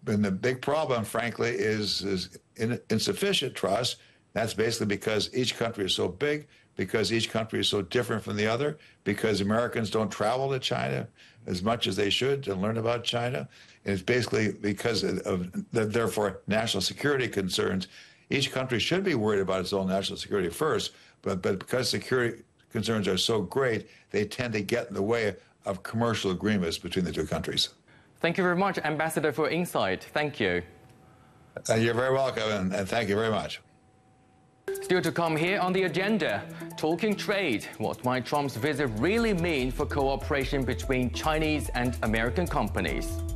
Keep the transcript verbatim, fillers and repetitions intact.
and the big problem, frankly, is, is in, insufficient trust. That's basically because each country is so big, because each country is so different from the other, because Americans don't travel to China as much as they should to learn about China. And it's basically because of, of the, therefore, national security concerns. Each country should be worried about its own national security first, but, but because security concerns are so great, they tend to get in the way of commercial agreements between the two countries. Thank you very much, Ambassador, for insight. Thank you. Uh, you're very welcome, and, and thank you very much. Still to come here on the agenda, talking trade. What might Trump's visit really mean for cooperation between Chinese and American companies?